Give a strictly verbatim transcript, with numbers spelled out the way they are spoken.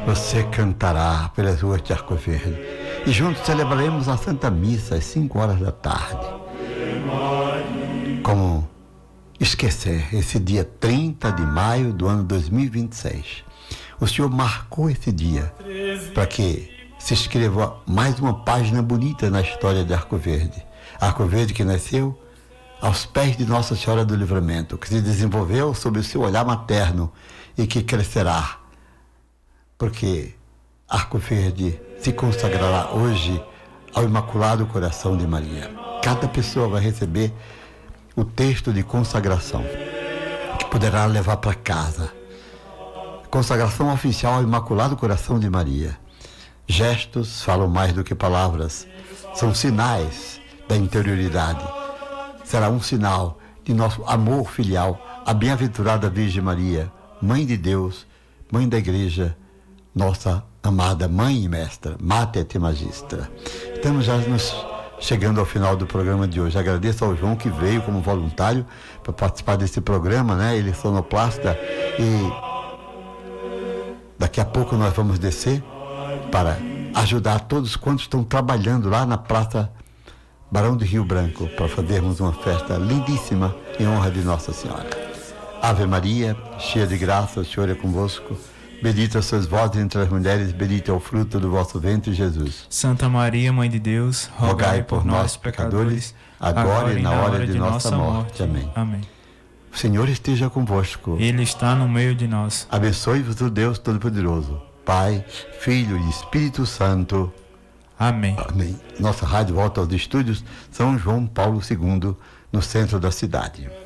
você cantará pelas ruas de Arco Verde. E juntos celebraremos a Santa Missa às cinco horas da tarde. Como esquecer esse dia trinta de maio do ano dois mil e vinte e seis? O Senhor marcou esse dia para que se escreva mais uma página bonita na história de Arco Verde. Arco Verde que nasceu aos pés de Nossa Senhora do Livramento, que se desenvolveu sob o seu olhar materno e que crescerá, porque Arco Verde se consagrará hoje ao Imaculado Coração de Maria. Cada pessoa vai receber o texto de consagração, que poderá levar para casa. Consagração oficial ao Imaculado Coração de Maria. Gestos falam mais do que palavras, são sinais da interioridade. Será um sinal de nosso amor filial à bem-aventurada Virgem Maria, Mãe de Deus, Mãe da Igreja, nossa amada Mãe e Mestra, Mater et Magistra. Estamos já nos chegando ao final do programa de hoje. Agradeço ao João que veio como voluntário para participar desse programa, né? Ele é sonoplasta e daqui a pouco nós vamos descer para ajudar todos quantos estão trabalhando lá na Praça Barão de Rio Branco para fazermos uma festa lindíssima em honra de Nossa Senhora. Ave Maria, cheia de graça, o Senhor é convosco. Bendita sois vós entre as mulheres, bendito é o fruto do vosso ventre, Jesus. Santa Maria, Mãe de Deus, rogai por nós, pecadores, agora e na hora de nossa morte. Amém. Amém. O Senhor esteja convosco. Ele está no meio de nós. Abençoe-vos o Deus Todo-Poderoso, Pai, Filho e Espírito Santo. Amém. Amém. Nossa rádio volta aos estúdios São João Paulo segundo, no centro da cidade.